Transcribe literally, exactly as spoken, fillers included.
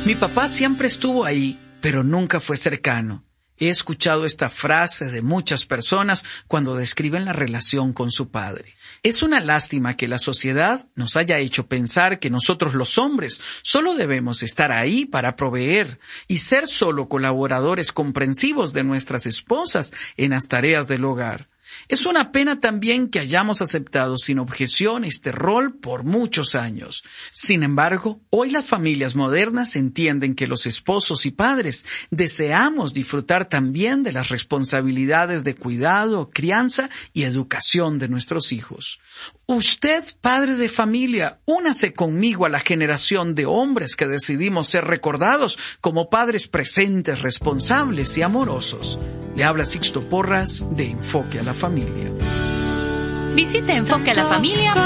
Mi papá siempre estuvo ahí, pero nunca fue cercano. He escuchado esta frase de muchas personas cuando describen la relación con su padre. Es una lástima que la sociedad nos haya hecho pensar que nosotros los hombres solo debemos estar ahí para proveer y ser solo colaboradores comprensivos de nuestras esposas en las tareas del hogar. Es una pena también que hayamos aceptado sin objeción este rol por muchos años. Sin embargo, hoy las familias modernas entienden que los esposos y padres deseamos disfrutar también de las responsabilidades de cuidado, crianza y educación de nuestros hijos. Usted, padre de familia, únase conmigo a la generación de hombres que decidimos ser recordados como padres presentes, responsables y amorosos. Le habla Sixto Porras de Enfoque a la Familia. Visite enfoque a la familia